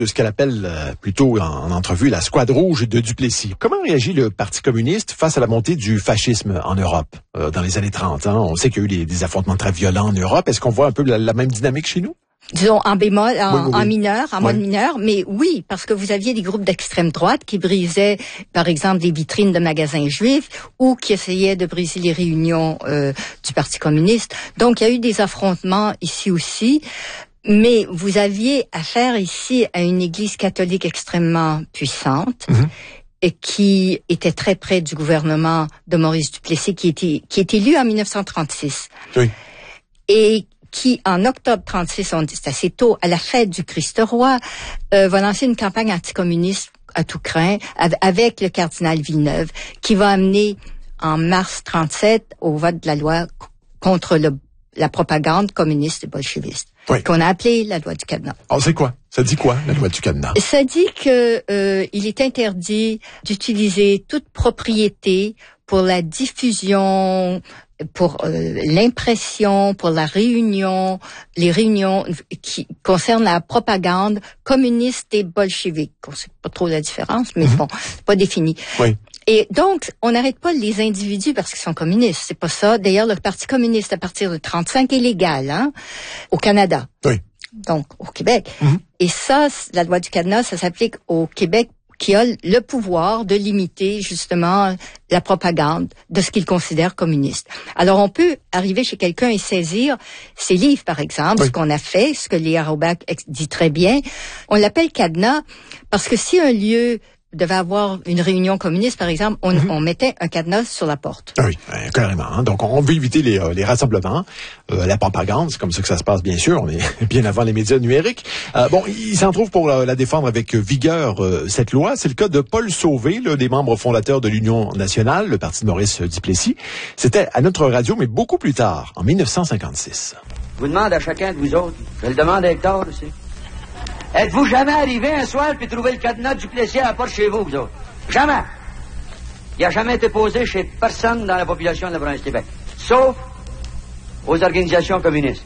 de ce qu'elle appelle plutôt en entrevue la squad rouge de Duplessis. Comment réagit le Parti communiste face à la montée du fascisme en Europe dans les années 30? On sait qu'il y a eu des affrontements très violents en Europe. Est-ce qu'on voit un peu la même dynamique chez nous? Disons en bémol, oui. en mineur, en mode mineur, mais oui, parce que vous aviez des groupes d'extrême droite qui brisaient, par exemple, des vitrines de magasins juifs ou qui essayaient de briser les réunions du Parti communiste. Donc, il y a eu des affrontements ici aussi, mais vous aviez affaire ici à une Église catholique extrêmement puissante. Et qui était très près du gouvernement de Maurice Duplessis, qui est élu en 1936. Oui. Et qui, en octobre 36, c'est assez tôt, à la fête du Christ-Roi, va lancer une campagne anticommuniste à tout crin avec le cardinal Villeneuve, qui va amener en mars 37 au vote de la loi contre la propagande communiste et bolcheviste, qu'on a appelée la loi du cadenas. Alors, c'est quoi? Ça dit quoi, la loi du cadenas? Ça dit que il est interdit d'utiliser toute propriété pour la diffusion, pour l'impression, pour les réunions qui concernent la propagande communiste et bolchevique. On sait pas trop la différence, mais bon, c'est pas défini. Oui. Et donc, on n'arrête pas les individus parce qu'ils sont communistes. C'est pas ça. D'ailleurs, le Parti communiste, à partir de 35, est légal, au Canada. Oui. Donc, au Québec. Et ça, la loi du cadenas, ça s'applique au Québec, qui a le pouvoir de limiter justement la propagande de ce qu'il considère communiste. Alors, on peut arriver chez quelqu'un et saisir ses livres, par exemple, ce qu'on a fait, ce que Léa Robach dit très bien. On l'appelle cadenas parce que si un lieu devait avoir une réunion communiste, par exemple, on mettait un cadenas sur la porte. Oui, carrément. Donc, on veut éviter les rassemblements, la propagande, c'est comme ça que ça se passe, bien sûr. On est bien avant les médias numériques. Il s'en trouve pour la défendre avec vigueur, cette loi. C'est le cas de Paul Sauvé, l'un des membres fondateurs de l'Union nationale, le parti de Maurice Duplessis. C'était à notre radio, mais beaucoup plus tard, en 1956. Je vous demande à chacun de vous autres, je le demande à Hector aussi. Êtes-vous jamais arrivé un soir puis trouvé le cadenas du Duplessis à la porte chez vous autres? Jamais! Il n'a jamais été posé chez personne dans la population de la province de Québec. Sauf aux organisations communistes.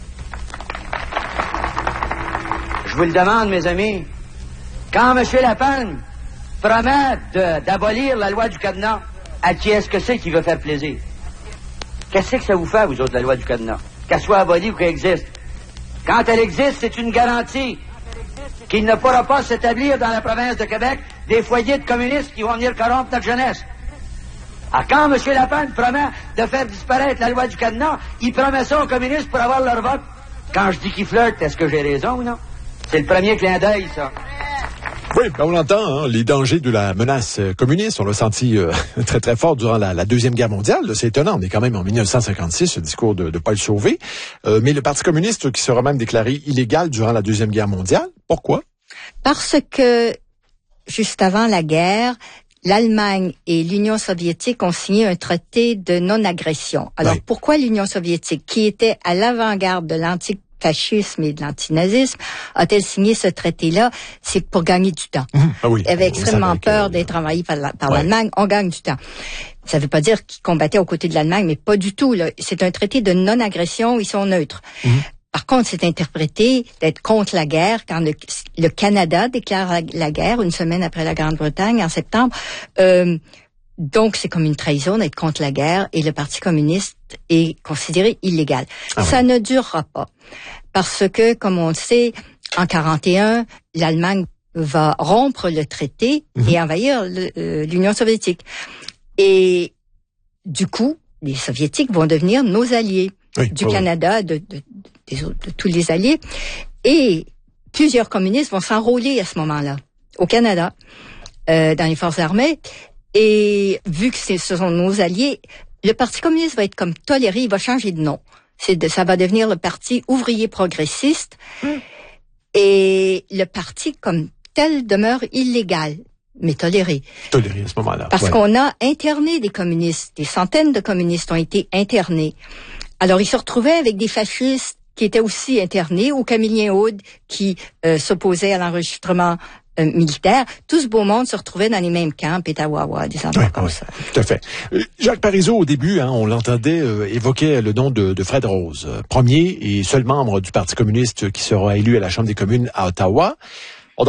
Je vous le demande, mes amis, quand M. Lapagne promet d'abolir la loi du cadenas, à qui est-ce que c'est qui veut faire plaisir? Qu'est-ce que ça vous fait, vous autres, la loi du cadenas? Qu'elle soit abolie ou qu'elle existe? Quand elle existe, c'est une garantie qu'il ne pourra pas s'établir dans la province de Québec des foyers de communistes qui vont venir corrompre notre jeunesse. Alors, quand M. Lapagne promet de faire disparaître la loi du cadenas, il promet ça aux communistes pour avoir leur vote. Quand je dis qu'il flirte, est-ce que j'ai raison ou non? C'est le premier clin d'œil, ça. Oui, on l'entend, les dangers de la menace communiste, on l'a senti très très fort durant la Deuxième Guerre mondiale. C'est étonnant, on est quand même en 1956, ce discours de Paul Sauvé. Mais le Parti communiste qui sera même déclaré illégal durant la Deuxième Guerre mondiale, pourquoi? Parce que, juste avant la guerre, l'Allemagne et l'Union soviétique ont signé un traité de non-agression. Alors, pourquoi l'Union soviétique, qui était à l'avant-garde de l'antifascisme et de l'antinazisme, a-t-elle signé ce traité-là? C'est pour gagner du temps. Il avait extrêmement peur d'être envahi par l'Allemagne. On gagne du temps. Ça ne veut pas dire qu'ils combattaient aux côtés de l'Allemagne, mais pas du tout. C'est un traité de non-agression, ils sont neutres. Par contre, c'est interprété d'être contre la guerre quand le Canada déclare la guerre une semaine après la Grande-Bretagne, en septembre. Donc, c'est comme une trahison d'être contre la guerre et le Parti communiste est considéré illégal. Ça ne durera pas parce que, comme on le sait, en 41, l'Allemagne va rompre le traité et envahir l'Union soviétique. Et du coup, les Soviétiques vont devenir nos alliés du Canada, de tous les alliés. Et plusieurs communistes vont s'enrôler à ce moment-là au Canada, dans les forces armées. Et vu que ce sont nos alliés, le Parti communiste va être comme toléré, il va changer de nom. Ça va devenir le Parti ouvrier progressiste. Et le parti comme tel demeure illégal, mais toléré. Toléré à ce moment-là. Parce qu'on a interné des communistes, des centaines de communistes ont été internés. Alors, ils se retrouvaient avec des fascistes qui étaient aussi internés, ou Camillien Aude qui s'opposait à l'enregistrement militaire. Tout ce beau monde se retrouvait dans les mêmes camps, Pétawawa, des endroits comme ça. Tout à fait. Jacques Parizeau, au début, on l'entendait évoquer le nom de Fred Rose, premier et seul membre du Parti communiste qui sera élu à la Chambre des communes à Ottawa.